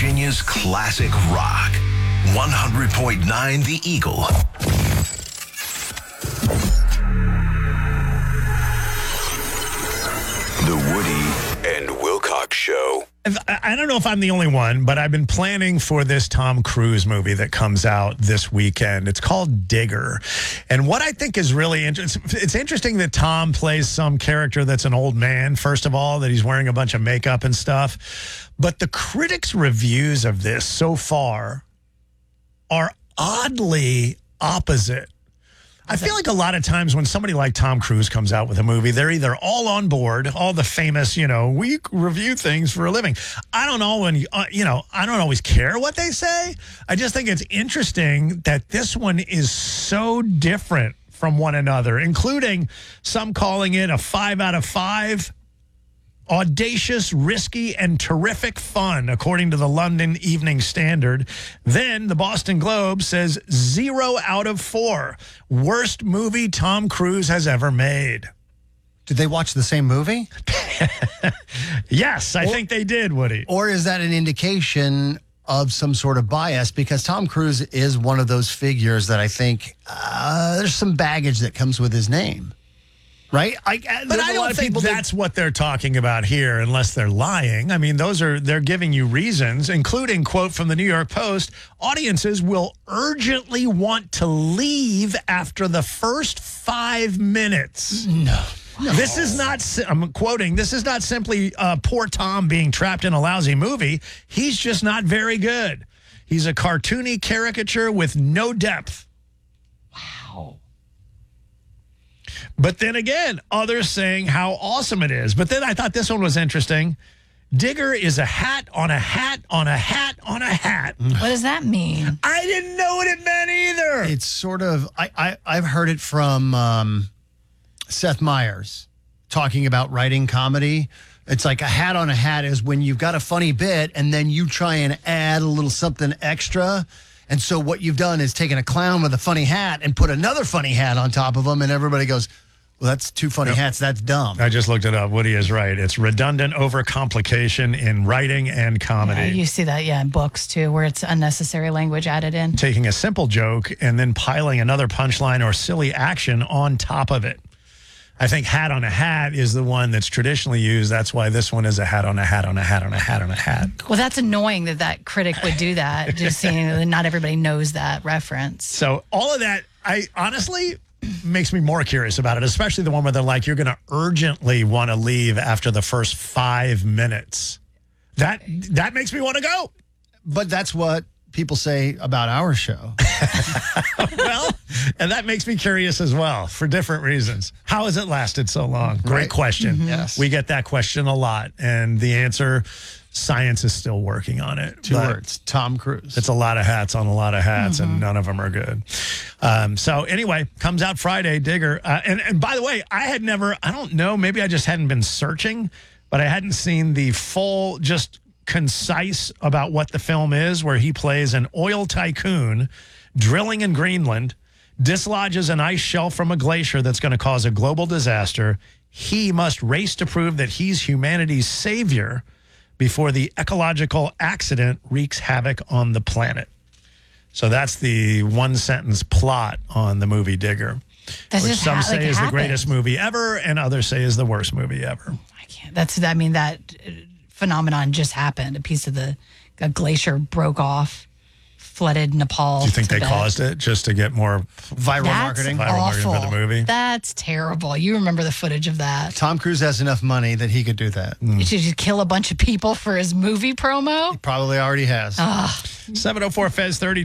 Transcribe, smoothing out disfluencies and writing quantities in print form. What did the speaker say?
Virginia's classic rock. 100.9 The Eagle. The Woody and Wilcox Show. I don't know if I'm the only one, but I've been planning for this Tom Cruise movie that comes out this weekend. It's called Digger. And what I think is really interesting, it's interesting that Tom plays some character that's an old man, first of all, that he's wearing a bunch of makeup and stuff. But the critics' reviews of this so far are oddly opposite. I feel like a lot of times when somebody like Tom Cruise comes out with a movie, they're either all on board, all the famous, we review things for a living. I don't know I don't always care what they say. I just think it's interesting that this one is so different from one another, including some calling it a 5 out of 5. Audacious, risky, and terrific fun, according to the London Evening Standard. Then the Boston Globe says 0 out of 4. Worst movie Tom Cruise has ever made. Did they watch the same movie? Yes, I think they did, Woody. Or is that an indication of some sort of bias? Because Tom Cruise is one of those figures that I think there's some baggage that comes with his name. Right? But I don't think that's what they're talking about here, unless they're lying. I mean, they're giving you reasons, including, quote from the New York Post, audiences will urgently want to leave after the first 5 minutes. No. This is not, I'm quoting, this is not simply poor Tom being trapped in a lousy movie. He's just not very good. He's a cartoony caricature with no depth. Wow. But then again, others saying how awesome it is. But then I thought this one was interesting. Digger is a hat on a hat on a hat on a hat. What does that mean? I didn't know what it meant either. It's sort of, I've heard it from Seth Meyers talking about writing comedy. It's like a hat on a hat is when you've got a funny bit and then you try and add a little something extra. And so what you've done is taken a clown with a funny hat and put another funny hat on top of them, and everybody goes, well, that's two funny hats. That's dumb. I just looked it up. Woody is right. It's redundant overcomplication in writing and comedy. Yeah, you see that, in books, too, where it's unnecessary language added in. Taking a simple joke and then piling another punchline or silly action on top of it. I think hat on a hat is the one that's traditionally used. That's why this one is a hat on a hat on a hat on a hat on a hat. Well, that's annoying that critic would do that, just seeing that not everybody knows that reference. So all of that, I honestly makes me more curious about it, especially the one where they're like, you're going to urgently want to leave after the first 5 minutes. That makes me want to go. But that's what people say about our show. Well, and that makes me curious as well for different reasons. How has it lasted so long? Great question. Mm-hmm. Yes. We get that question a lot. And the answer, science is still working on it. 2 words, Tom Cruise. It's a lot of hats on a lot of hats, and none of them are good. So anyway, comes out Friday, Digger. And by the way, I don't know, maybe I just hadn't been searching, but I hadn't seen the full, just concise about what the film is, where he plays an oil tycoon drilling in Greenland, dislodges an ice shelf from a glacier that's going to cause a global disaster. He must race to prove that he's humanity's savior before the ecological accident wreaks havoc on the planet. So that's the one-sentence plot on the movie Digger, which some say is the greatest movie ever, and others say is the worst movie ever. I can't. That phenomenon just happened. A glacier broke off, flooded Nepal. Do you think they caused it just to get more viral marketing? Viral marketing for the movie? That's terrible. You remember the footage of that. Tom Cruise has enough money that he could do that. Should he kill a bunch of people for his movie promo? He probably already has. 704 Fez 30.